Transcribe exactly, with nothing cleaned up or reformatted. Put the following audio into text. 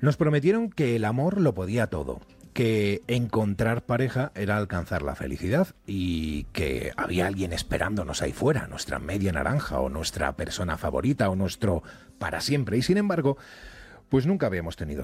Nos prometieron que el amor lo podía todo, que encontrar pareja era alcanzar la felicidad y que había alguien esperándonos ahí fuera, nuestra media naranja o nuestra persona favorita o nuestro para siempre. Y sin embargo, pues nunca habíamos tenido